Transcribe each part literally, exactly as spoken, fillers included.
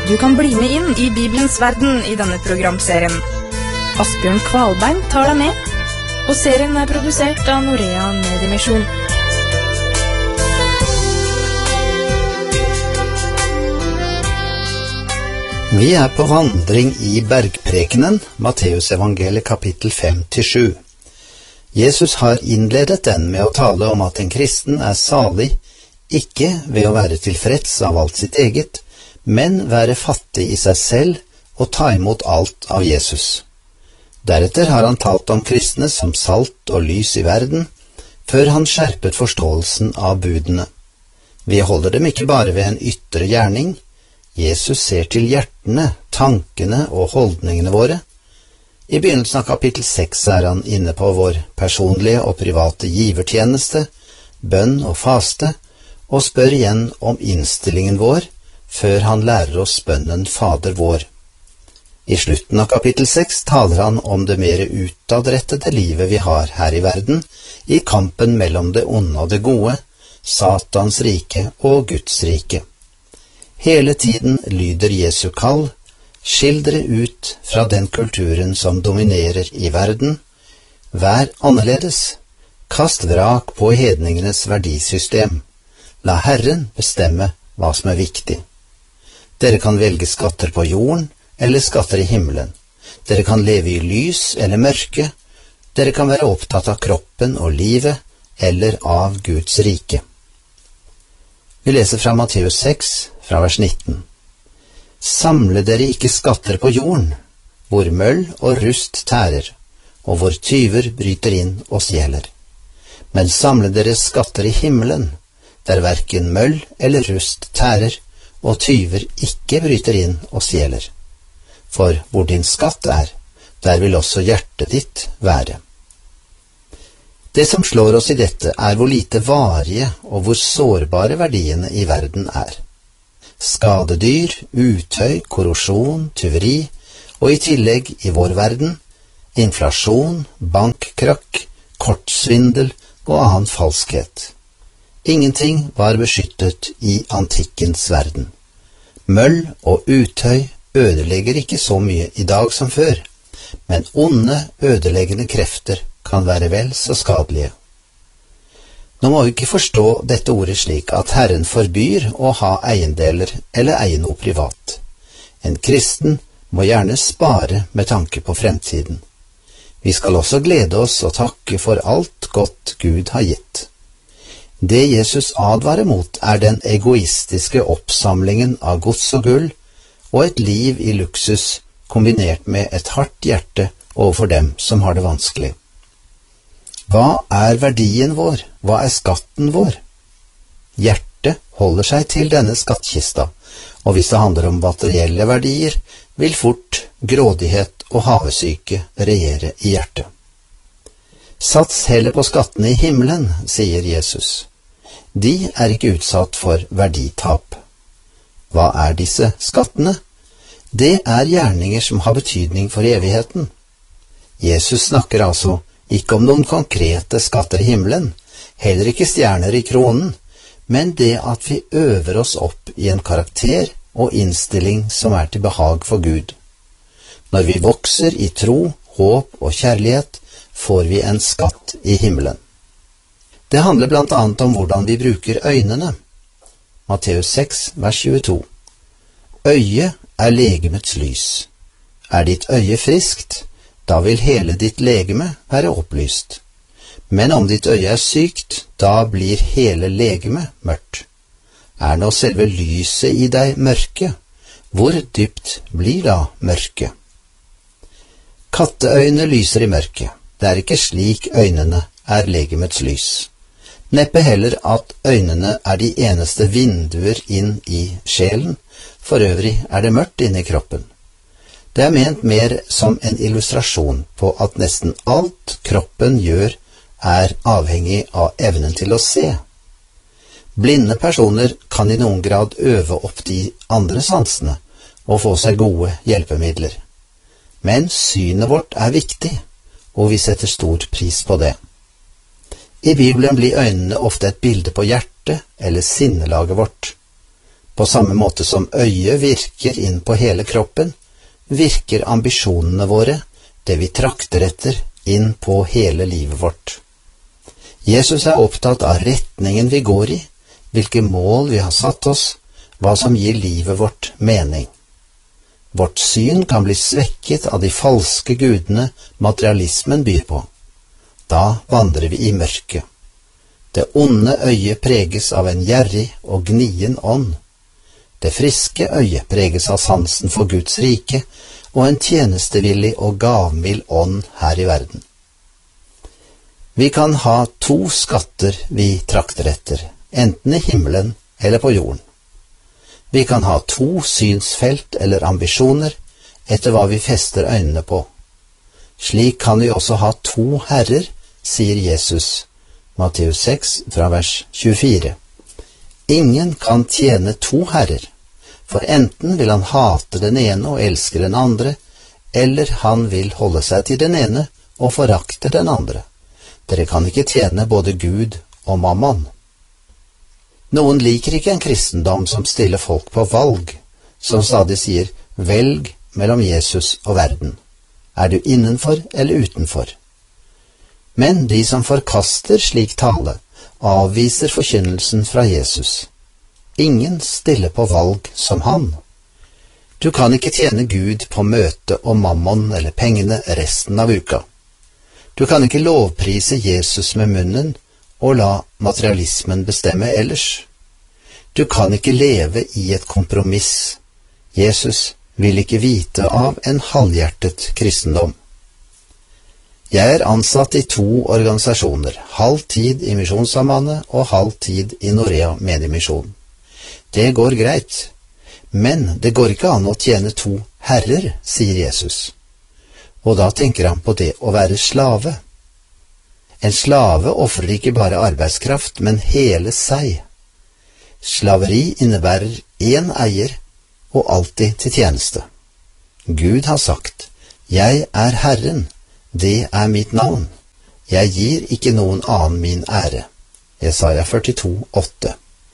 Du kan bli med inn i Bibelens verden i denne programserien. Asbjørn Kvalbein tar deg med, og serien er produsert av Norea Mediemisjon. Vi er på vandring i Bergprekenen, Matteus evangeliet kapittel fem til sju. Jesus har innledet den med å tale om at en kristen er salig, ikke ved å være tilfreds av alt sitt eget, men være fattig i seg selv og ta imot alt av Jesus. Deretter har han talt om kristne som salt og lys i verden, før han skjerpet forståelsen av budene. Vi holder dem ikke bare ved en ytre gjerning. Jesus ser til hjertene, tankene og holdningene våre. I begynnelsen av kapittel seks er han inne på vår personlige og private givertjeneste, bønn og faste, og spør igjen om innstillingen vår, før han lærer oss bønnen Fader vår. I slutten av kapittel seks taler han om det mer utadrettede livet vi har her i verden, i kampen mellom det onde og det gode, Satans rike og Guds rike. Hele tiden lyder Jesu kall: skildre ut fra den kulturen som dominerer i verden. Vær annerledes. Kast vrak på hedningenes verdisystem. La Herren bestemme hva som er viktig. Dere kan velge skatter på jorden eller skatter i himmelen. Dere kan leve i lys eller mørke. Dere kan være opptatt av kroppen og livet eller av Guds rike. Vi leser fra Matteus seks, fra vers nitten. Samle dere ikke skatter på jorden, hvor møll og rust tærer, og hvor tyver bryter inn og stjeler. Men samle dere skatter i himmelen, der hverken møll eller rust tærer, og tyver ikke bryter inn og stjeler. For hvor din skatt er, der vil også hjertet ditt være. Det som slår oss i dette er hvor lite varige og hvor sårbare verdiene i verden er. Skadedyr, utøy, korrosjon, tyveri, og i tillegg i vår verden, inflasjon, bankkrakk, kortsvindel og annen falskhet. Ingenting var beskyttet i antikkens verden. Møll og utøy ødelegger ikke så mye i dag som før, men onde, ødeleggende krefter kan være vel så skadelige. Nå må vi ikke forstå dette ordet slik at Herren forbyr å ha eiendeler eller eie noe privat. En kristen må gjerne spare med tanke på fremtiden. Vi skal også glede oss og takke for alt godt Gud har gitt. Det Jesus advarer mot er den egoistiske oppsamlingen av gods og gull, og et liv i luksus kombinert med et hardt hjerte overfor dem som har det vanskelig. Hva er verdien vår? Hva er skatten vår? Hjertet holder seg til denne skattkista, og hvis det handler om materielle verdier, vil fort grådighet og havesyke regjere i hjertet. Sats heller på skattene i himmelen, sier Jesus. De er ikke utsatt for verditap. Hva er disse skattene? Det er gjerninger som har betydning for evigheten. Jesus snakker altså ikke om noen konkrete skatter i himmelen, heller ikke stjerner i kronen, men det at vi øver oss opp i en karakter og innstilling som er til behag for Gud. Når vi vokser i tro, håp og kjærlighet, får vi en skatt i himmelen. Det handler blant annet om hvordan vi bruker øynene. Matteus seks, vers tjueto. Øyet er legemets lys. Er ditt øye friskt, da vil hele ditt legeme være opplyst. Men om ditt øye er sykt, da blir hele legeme mørkt. Er nå selve lyset i deg mørke? Hvor dypt blir da mørket? Katteøyne lyser i mørket. Det er ikke slik øynene er legemets lys. Neppe heller at øynene er de eneste vinduer inn i sjelen, for øvrig er det mørkt inne i kroppen. Det er ment mer som en illustrasjon på at nesten alt kroppen gjør er avhengig av evnen til å se. Blinde personer kan i noen grad øve opp de andre sansene og få seg gode hjelpemidler. Men synet vårt er viktig, og vi setter stor pris på det. I Bibelen blir øynene ofte et bilde på hjertet eller sinnelaget vårt. På samme måte som øyet virker inn på hele kroppen, virker ambisjonene våre, det vi trakter etter, inn på hele livet vårt. Jesus er opptatt av retningen vi går i, hvilke mål vi har satt oss, hva som gir livet vårt mening. Vårt syn kan bli svekket av de falske gudene materialismen byr på. Da vandrer vi i mørket. Det onde øyet preges av en gjerrig og gnien ånd. Det friske øyet preges av sansen for Guds rike og en tjenestevillig og gavmild ånd her i verden. Vi kan ha to skatter vi trakter etter, enten i himmelen eller på jorden. Vi kan ha to synsfelt eller ambisjoner etter hva vi fester øynene på. Slik kan vi også ha to herrer, sier Jesus, Matteus seks fra vers tjuefire. Ingen kan tjene to herrer, for enten vil han hate den ene og elske den andre, eller han vil holde seg til den ene og forakte den andre. Dere kan ikke tjene både Gud og mammon. Noen liker ikke en kristendom som stiller folk på valg, som stadig sier, velg mellom Jesus og verden. Er du innenfor eller utenfor? Men de som forkaster slik tale, avviser forkynnelsen fra Jesus. Ingen stiller på valg som han. Du kan ikke tjene Gud på møte og mammon eller pengene resten av uka. Du kan ikke lovprise Jesus med munnen og la materialismen bestemme ellers. Du kan ikke leve i et kompromiss. Jesus vil ikke vite av en halvhjertet kristendom. Jeg er ansatt i to organisasjoner, halv tid i Misjonssambandet og halv tid i Norea Mediemisjon. Det går greit, men det går ikke an å tjene to herrer, sier Jesus. Og da tenker han på det å være slave. En slave ofrer ikke bare arbeidskraft, men hele seg. Slaveri innebærer én eier og alltid til tjeneste. Gud har sagt, jeg er Herren, det er mitt navn. Jeg gir ikke noen annen min ære. Jesaja førtito, åtte.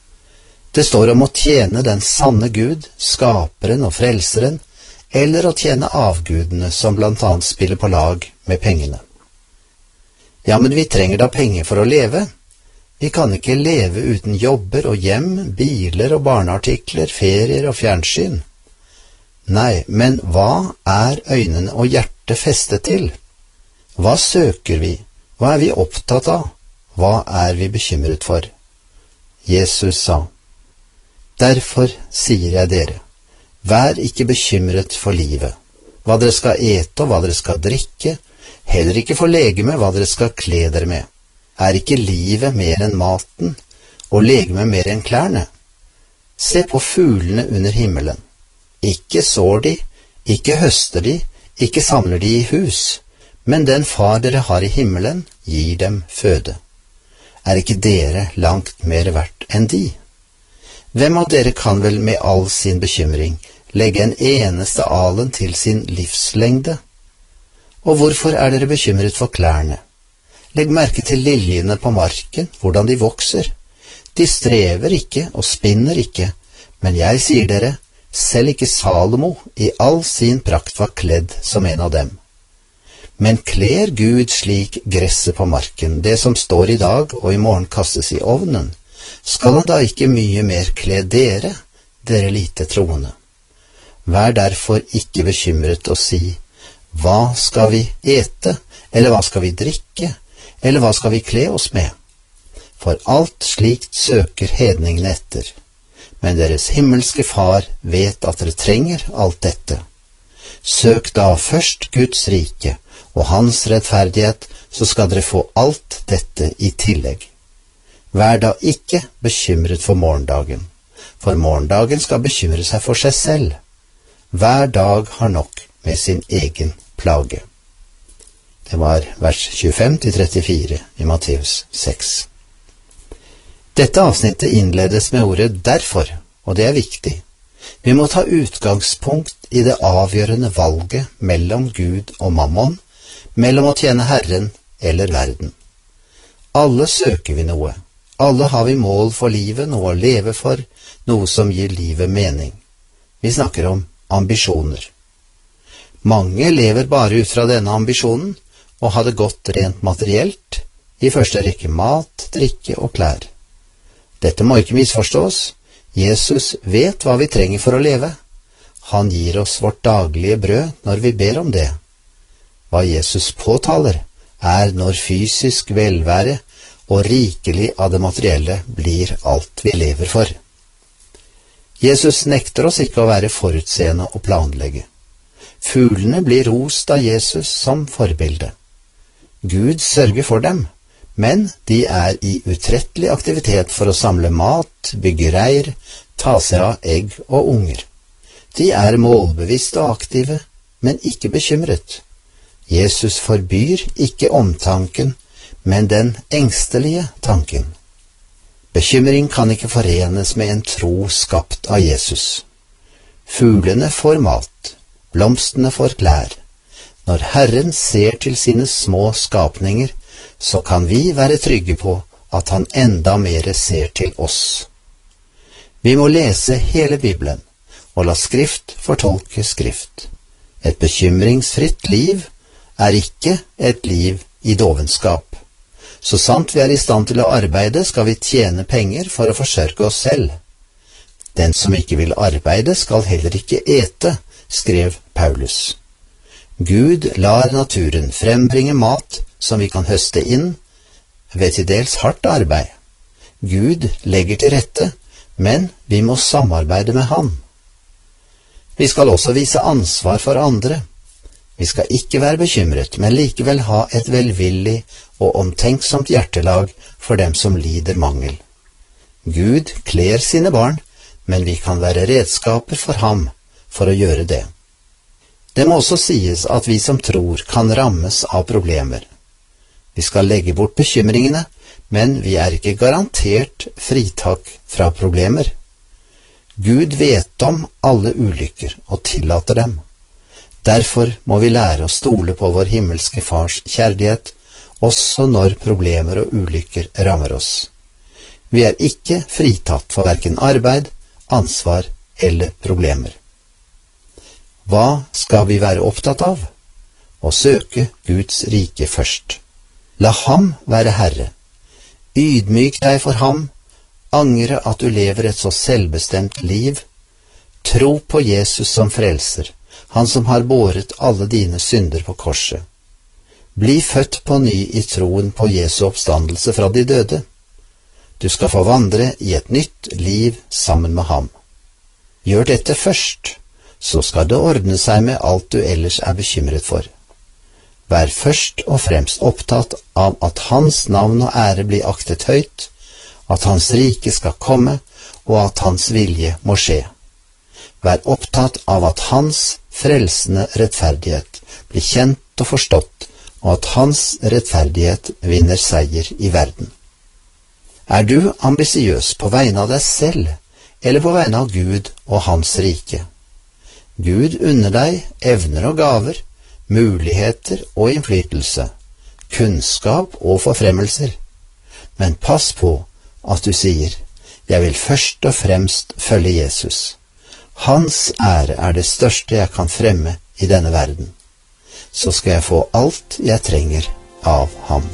Det står om å tjene den sanne Gud, skaperen og frelseren, eller å tjene avgudene som blant annet spiller på lag med pengene. Ja, men vi trenger da penger for å leve. Vi kan ikke leve uten jobber og hjem, biler og barneartikler, ferier og fjernsyn. Nei, men hva er øynene og hjertet festet til? Hva søker vi? Hva er vi opptatt av? Hva er vi bekymret for? Jesus sa, derfor sier jeg dere, vær ikke bekymret for livet, hva dere skal ete og hva dere skal drikke, heller ikke for legeme hva dere skal kle dere med. Er ikke livet mer enn maten, og legeme mer enn klærne? Se på fuglene under himmelen. Ikke sår de, ikke høster de, ikke samler de i hus, men den far dere har i himmelen gir dem føde. Er ikke dere langt mer verdt enn de? Hvem av dere kan vel med all sin bekymring legge en eneste alen til sin livslengde? Og hvorfor er dere bekymret for klærne? Legg merke til liljene på marken, hvordan de vokser. De strever ikke og spinner ikke, men jeg sier dere, selv ikke Salomo i all sin prakt var kledd som en av dem. Men kler Gud slik gresset på marken, det som står i dag og i morgen kastes i ovnen, skal han da ikke mye mer kle dere, dere lite troende? Vær derfor ikke bekymret og si, hva skal vi ete, eller hva skal vi drikke, eller hva skal vi kle oss med? For alt slikt søker hedningene etter, men deres himmelske far vet at dere trenger alt dette. Søk da først Guds rike og hans rettferdighet, så skal dere få alt dette i tillegg. Vær da ikke bekymret for morgendagen, for morgendagen skal bekymre seg for seg selv. Hver dag har nok med sin egen plage. Det var vers tjuefem til trettifire i Matteus seks. Dette avsnittet innledes med ordet derfor, og det er viktig. Vi må ta utgangspunkt i det avgjørende valget mellom Gud og mammon, mellom å tjene Herren eller verden. Alle søker vi noe. Alle har vi mål for livet, noe å leve for, noe som gir livet mening. Vi snakker om ambisjoner. Mange lever bare ut fra denne ambisjonen og har det godt rent materielt, i første rekke mat, drikke og klær. Dette må ikke misforstås. Jesus vet hva vi trenger for å leve. Han gir oss vårt daglige brød når vi ber om det. Hva Jesus påtaler, er når fysisk velvære og rikelig av det materielle blir alt vi lever for. Jesus nekter oss ikke å være forutseende og planlegge. Fuglene blir rost av Jesus som forbilde. Gud sørger for dem, men de er i utrettelig aktivitet for å samle mat, bygge reir, ta seg av egg og unger. De er målbevisste og aktive, men ikke bekymret. Jesus forbyr ikke omtanken, men den engstelige tanken. Bekymring kan ikke forenes med en tro skapt av Jesus. Fuglene får mat, blomstene får klær. Når Herren ser til sine små skapninger, så kan vi være trygge på at han enda mer ser til oss. Vi må lese hele Bibelen, og la Skrift fortolke Skrift. Et bekymringsfritt liv er ikke et liv i dovenskap. Så sant vi er i stand til å arbeide, skal vi tjene penger for å forsørge oss selv. Den som ikke vil arbeide, skal heller ikke ete, skrev Paulus. Gud lar naturen frembringe mat som vi kan høste inn ved til dels hardt arbeid. Gud legger til rette, men vi må samarbeide med ham. Vi skal også vise ansvar for andre. Vi skal ikke være bekymret, men likevel ha et velvillig og omtenksomt hjertelag for dem som lider mangel. Gud kler sine barn, men vi kan være redskaper for ham for å gjøre det. Det må også sies at vi som tror kan rammes av problemer. Vi skal legge bort bekymringene, men vi er ikke garantert fritak fra problemer. Gud vet om alle ulykker og tillater dem. Derfor må vi lære å stole på vår himmelske Fars kjærlighet, også når problemer og ulykker rammer oss. Vi er ikke fritatt for hverken arbeid, ansvar eller problemer. Hva skal vi være opptatt av? Å søke Guds rike først. La ham være Herre. Ydmyk deg for ham, angre at du lever et så selvbestemt liv. Tro på Jesus som frelser, han som har båret alle dine synder på korset. Bli født på ny i troen på Jesu oppstandelse fra de døde. Du skal få vandre i et nytt liv sammen med ham. Gjør dette først, så skal det ordne seg med alt du ellers er bekymret for. Vær først og fremst opptatt av at hans navn og ære blir aktet høyt, at hans rike skal komme, og at hans vilje må skje. Vær opptatt av at hans frelsende rettferdighet blir kjent og forstått, og at hans rettferdighet vinner seier i verden. Er du ambisiøs på vegne av deg selv, eller på vegne av Gud og hans rike? Gud unner deg evner og gaver, muligheter og innflytelse, kunnskap og forfremmelser. Men pass på at du sier, jeg vil først og fremst følge Jesus. Hans ære er det største jeg kan fremme i denne verden. Så skal jeg få alt jeg trenger av ham.